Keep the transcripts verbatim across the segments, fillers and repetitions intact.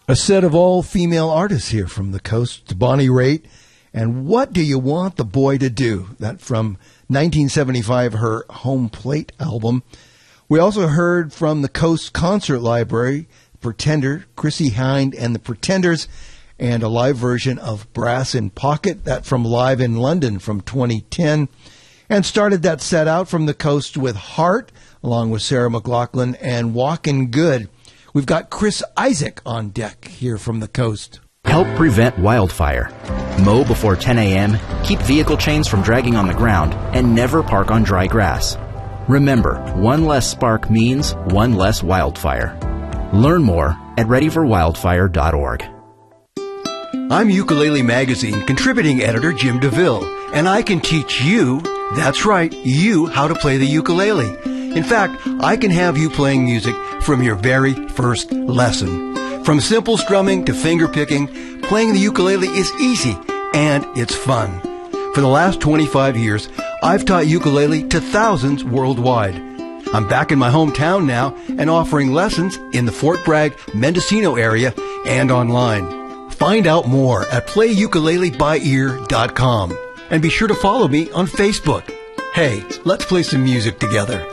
A set of all-female artists here from the coast, Bonnie Raitt, and What Do You Want the Boy to Do? That from nineteen seventy-five, her Home Plate album. We also heard from the Coast Concert Library, Pretender, Chrissie Hynde and the Pretenders, and a live version of Brass in Pocket, that from Live in London from twenty ten. And started that set out from the coast with Heart, along with Sarah McLachlan, and Walkin' Good. We've got Chris Isaak on deck here from the coast. Help prevent wildfire. Mow before ten a.m., keep vehicle chains from dragging on the ground, and never park on dry grass. Remember, one less spark means one less wildfire. Learn more at ready for wildfire dot org. I'm Ukulele Magazine contributing editor Jim DeVille, and I can teach you, that's right, you, how to play the ukulele. In fact, I can have you playing music from your very first lesson. From simple strumming to finger picking, playing the ukulele is easy and it's fun. For the last twenty-five years, I've taught ukulele to thousands worldwide. I'm back in my hometown now and offering lessons in the Fort Bragg, Mendocino area and online. Find out more at play ukulele by ear dot com and be sure to follow me on Facebook. Hey, let's play some music together.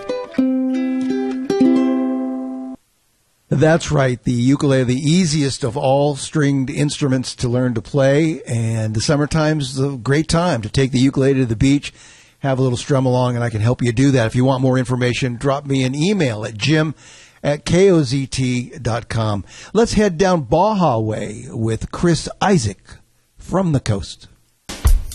That's right, the ukulele, the easiest of all stringed instruments to learn to play, and the summertime's a great time to take the ukulele to the beach, have a little strum along, and I can help you do that. If you want more information, drop me an email at jim at kozt dot com. Let's head down Baja Way with Chris Isaak from the coast.